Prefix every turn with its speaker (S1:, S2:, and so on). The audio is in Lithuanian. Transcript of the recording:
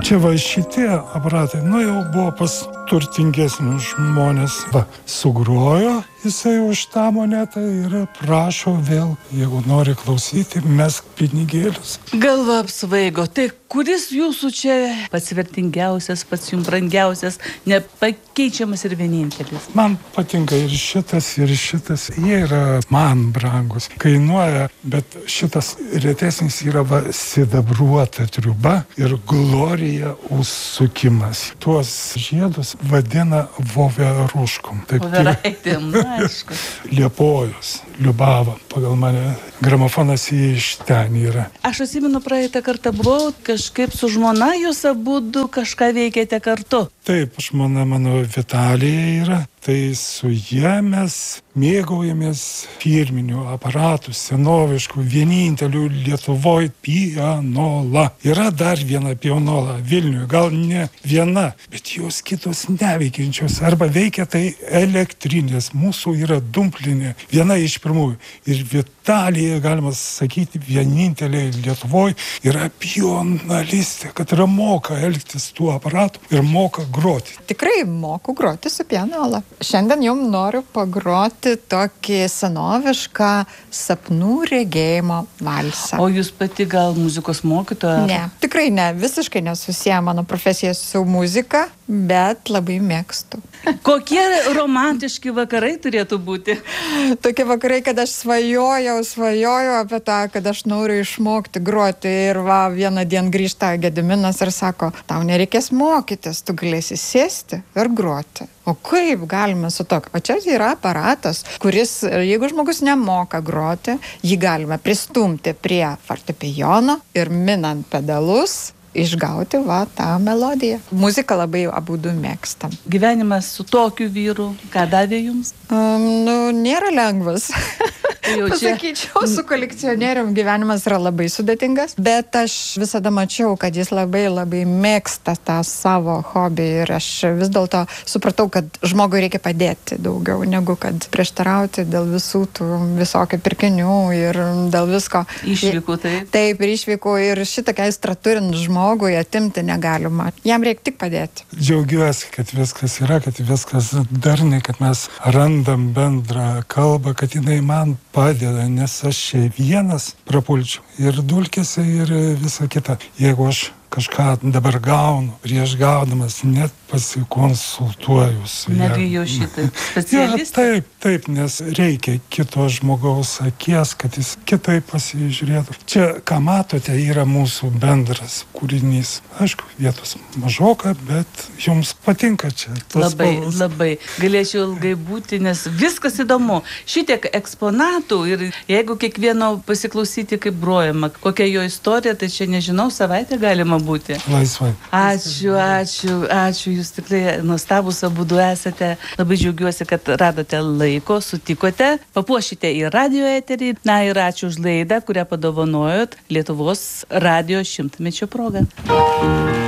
S1: Čia va šitie aparatai, jau buvo pas turtingesnius žmonės. Va, sugrojo jisai už tą monetą ir prašo vėl, jeigu nori klausyti, mesk pinigėlius.
S2: Galva apsvaigo. Tai kuris jūsų čia pats vertingiausias, pats jums brangiausias, nepakeičiamas ir vienintelis?
S1: Man patinka ir šitas, ir šitas. Jie yra man brangus. Kainuoja, bet šitas retesnis yra sidabruota triuba ir glorija užsukimas. Tuos žiedus vadina voveruškom.
S2: Voveraitėm, aišku.
S1: Liepojus, Liubava, pagal mane gramofonas iš ten yra.
S2: Aš atsimenu, praeitą kartą buvau, kažkaip su žmona jūs abudu kažką veikėte kartu.
S1: Taip, žmona mano Vitalija yra, tai su jie mes mėgaujamės firminių aparatų, senoviškų, vienintelių Lietuvoje pianola. Yra dar viena pianola Vilniuje, gal ne viena, bet jos kitos neveikiančios, arba veikia tai elektrinės. Mūsų yra dumplinė, viena iš pirmųjų. Ir Vitalija, galima sakyti, vienintelė Lietuvoje yra pianalistė, kad yra moka elgtis tų aparatų ir moka groti.
S3: Tikrai moku groti su pianola. Šiandien jums noriu pagroti tokį senovišką sapnų regėjimo valsą.
S2: O jūs pati gal muzikos mokytoja?
S3: Ne, tikrai ne, visiškai nesusiję mano profesija su muzika, bet labai mėgstu.
S2: Kokie romantiški vakarai turėtų būti?
S3: Tokie vakarai, kad aš svajojau apie tą, kad aš noriu išmokti groti ir vieną dieną grįžta Gediminas ir sako, tau nereikės mokytis, tu galėsi sėsti ir groti. O kaip galime su tokiu? O čia yra aparatas, kuris, jeigu žmogus nemoka groti, jį galime pristumti prie fortepijono ir minant pedalus, išgauti tą melodiją. Muziką labai abudu mėgstam.
S2: Gyvenimas su tokiu vyru, ką davė jums?
S3: Nėra lengvas. Pasakyčiau, su kolekcionierium gyvenimas yra labai sudėtingas, bet aš visada mačiau, kad jis labai mėgsta tą savo hobį ir aš vis dėlto supratau, kad žmogui reikia padėti daugiau, negu kad prieštarauti dėl visų tų visokių pirkinių ir dėl visko.
S2: Išvykų, taip?
S3: Taip, ir išvykų, ir šitokia aistra turint žmogui atimti negalima. Jam reikia tik padėti.
S1: Džiaugiuosi, kad viskas yra, kad viskas darniai, kad mes randam bendrą kalbą, kad jinai man padeda, nes aš čia vienas prapulčiau ir dulkėse ir visa kita. Jeigu aš kažką dabar gaunu, prieš gaudamas net pasikonsultuoju su ją.
S2: Nebijau šitaip. Specialistą?
S1: Ja, taip, nes reikia kito žmogaus akies, kad jis kitaip pasižiūrėtų. Čia, ką matote, yra mūsų bendras kūrinys. Aišku, vietos mažoka, bet jums patinka čia.
S2: Labai. Galėčiau ilgai būti, nes viskas įdomu. Šitiek eksponatų ir jeigu kiekvieno pasiklausyti, kaip grojama, kokia jo istorija, tai čia nežinau, savaitę galima būti.
S1: Laisvai.
S2: Ačiū, jūs tikrai nuostabus abudu esate. Labai džiaugiuosi, kad radote laiko, sutikote, papuošite į radijo eterį. Ir ačiū už laidą, kurią padovanojot Lietuvos radijo 100-mečio proga.